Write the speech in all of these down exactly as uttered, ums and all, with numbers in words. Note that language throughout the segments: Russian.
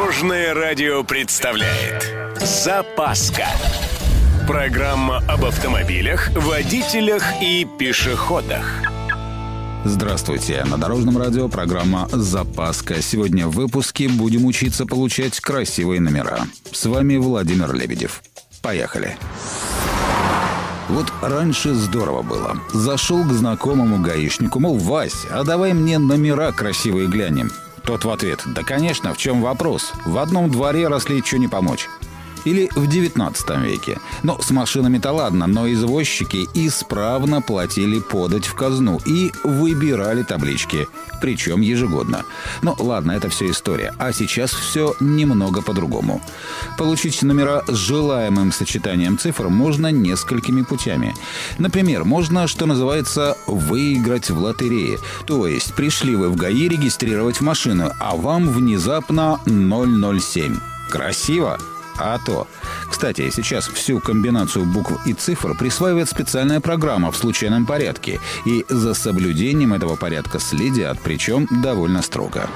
Дорожное радио представляет «Запаска». Программа об автомобилях, водителях и пешеходах. Здравствуйте. На Дорожном радио программа «Запаска». Сегодня в выпуске будем учиться получать красивые номера. С вами Владимир Лебедев. Поехали. Вот раньше здорово было. Зашел к знакомому гаишнику, мол, Вась, а давай мне номера красивые глянем. Тот в ответ: да, конечно, в чем вопрос? В одном дворе росли, что не помочь. Или в девятнадцатом веке. Ну, с машинами-то ладно, но извозчики исправно платили подать в казну и выбирали таблички, причем ежегодно. Ну, ладно, это все история. А сейчас все немного по-другому. Получить номера с желаемым сочетанием цифр можно несколькими путями. Например, можно, что называется, выиграть в лотерее. То есть пришли вы в ГАИ регистрировать машину, а вам внезапно ноль ноль семь. Красиво? А то. Кстати, сейчас всю комбинацию букв и цифр присваивает специальная программа в случайном порядке. И за соблюдением этого порядка следят, причем довольно строго.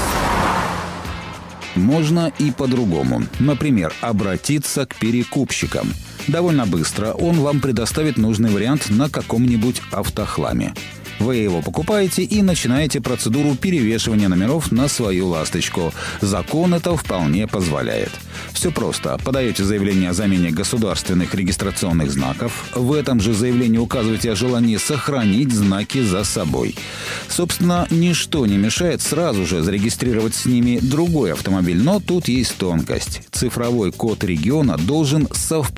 Можно и по-другому. Например, обратиться к перекупщикам. Довольно быстро он вам предоставит нужный вариант на каком-нибудь автохламе. Вы его покупаете и начинаете процедуру перевешивания номеров на свою ласточку. Закон это вполне позволяет. Все просто. Подаете заявление о замене государственных регистрационных знаков. В этом же заявлении указываете о желании сохранить знаки за собой. Собственно, ничто не мешает сразу же зарегистрировать с ними другой автомобиль. Но тут есть тонкость. Цифровой код региона должен совпадать